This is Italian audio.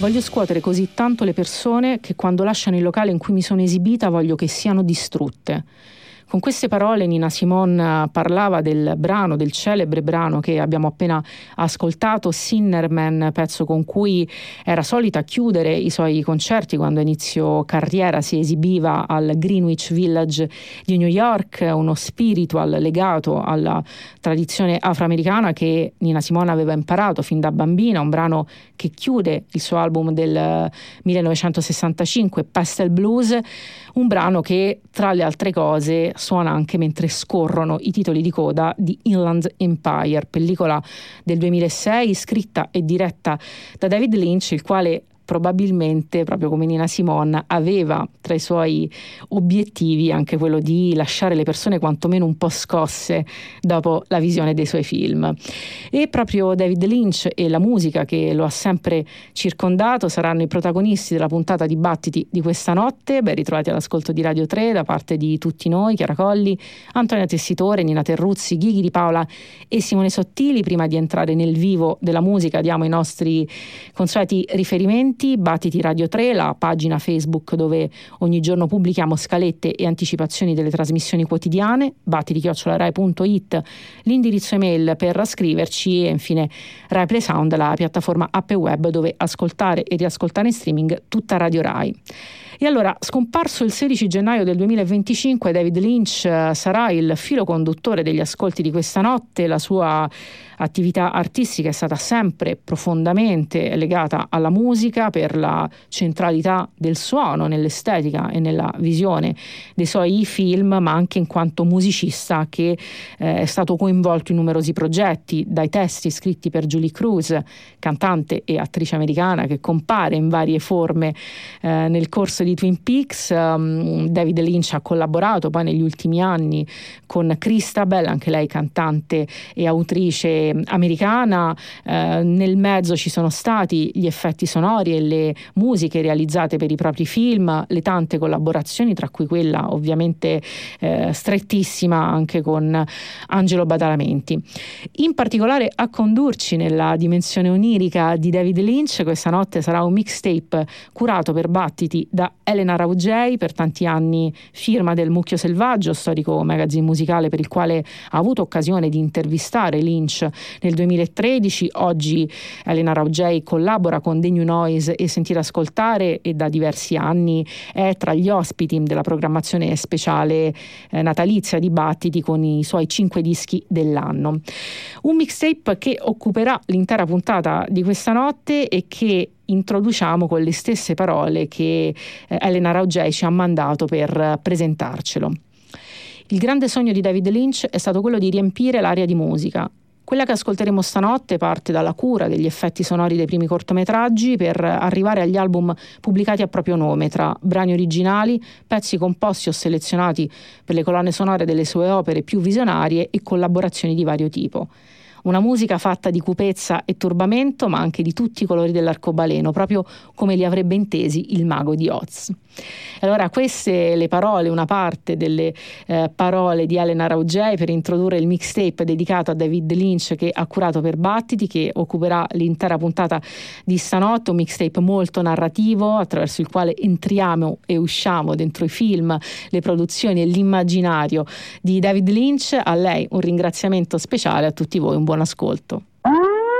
Voglio scuotere così tanto le persone che quando lasciano il locale in cui mi sono esibita voglio che siano distrutte. Con queste parole Nina Simone parlava del brano, del celebre brano che abbiamo appena ascoltato, Sinner Man, pezzo con cui era solita chiudere i suoi concerti quando a inizio carriera si esibiva al Greenwich Village di New York, uno spiritual legato alla tradizione afroamericana che Nina Simone aveva imparato fin da bambina, un brano che chiude il suo album del 1965, Pastel Blues, un brano che tra le altre cose suona anche mentre scorrono i titoli di coda di Inland Empire, pellicola del 2006 scritta e diretta da David Lynch, il quale probabilmente, proprio come Nina Simone, aveva tra i suoi obiettivi anche quello di lasciare le persone quantomeno un po' scosse dopo la visione dei suoi film. E proprio David Lynch e la musica che lo ha sempre circondato saranno i protagonisti della puntata Dibattiti di questa notte. Ben ritrovati all'ascolto di Radio 3 da parte di tutti noi, Chiara Colli, Antonia Tessitore, Nina Terruzzi, Ghighi Di Paola e Simone Sottili. Prima di entrare nel vivo della musica diamo i nostri consueti riferimenti. Battiti Radio 3, la pagina Facebook dove ogni giorno pubblichiamo scalette e anticipazioni delle trasmissioni quotidiane, battiti@rai.it, l'indirizzo email per scriverci e infine Rai Play Sound, la piattaforma app e web dove ascoltare e riascoltare in streaming tutta Radio Rai. E allora, scomparso il 16 gennaio del 2025, David Lynch sarà il filo conduttore degli ascolti di questa notte. La sua attività artistica è stata sempre profondamente legata alla musica per la centralità del suono nell'estetica e nella visione dei suoi film, ma anche in quanto musicista che è stato coinvolto in numerosi progetti, dai testi scritti per Julie Cruz, cantante e attrice americana che compare in varie forme nel corso di Twin Peaks. David Lynch ha collaborato poi negli ultimi anni con Christabel, anche lei cantante e autrice americana. Nel mezzo ci sono stati gli effetti sonori e le musiche realizzate per i propri film, le tante collaborazioni, tra cui quella ovviamente strettissima anche con Angelo Badalamenti. In particolare a condurci nella dimensione onirica di David Lynch questa notte sarà un mixtape curato per Battiti da Elena Raugei, per tanti anni firma del Mucchio Selvaggio, storico magazine musicale per il quale ha avuto occasione di intervistare Lynch nel 2013. Oggi Elena Raugei collabora con The New Noise e Sentire Ascoltare e da diversi anni è tra gli ospiti della programmazione speciale natalizia di Battiti con i suoi 5 dischi dell'anno. Un mixtape che occuperà l'intera puntata di questa notte e che introduciamo con le stesse parole che Elena Raugei ci ha mandato per presentarcelo. Il grande sogno di David Lynch è stato quello di riempire l'area di musica. Quella che ascolteremo stanotte parte dalla cura degli effetti sonori dei primi cortometraggi per arrivare agli album pubblicati a proprio nome, tra brani originali, pezzi composti o selezionati per le colonne sonore delle sue opere più visionarie e collaborazioni di vario tipo. Una musica fatta di cupezza e turbamento, ma anche di tutti i colori dell'arcobaleno, proprio come li avrebbe intesi il mago di Oz. Allora, queste le parole, una parte delle parole di Elena Raugei per introdurre il mixtape dedicato a David Lynch che ha curato per Battiti, che occuperà l'intera puntata di stanotte, un mixtape molto narrativo attraverso il quale entriamo e usciamo dentro i film, le produzioni e l'immaginario di David Lynch. A lei un ringraziamento speciale, a tutti voi un buon ascolto.